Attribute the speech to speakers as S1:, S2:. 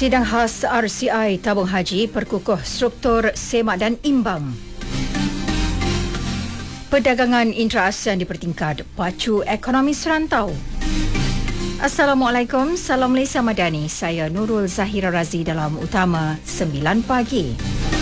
S1: Sidang khas RCI Tabung Haji perkukuh struktur semak dan imbang. Perdagangan intra-ASEAN dipertingkat pacu ekonomi serantau. Assalamualaikum, salam Malaysia Madani. Saya Nurul Zahira Razi dalam Utama 9 pagi.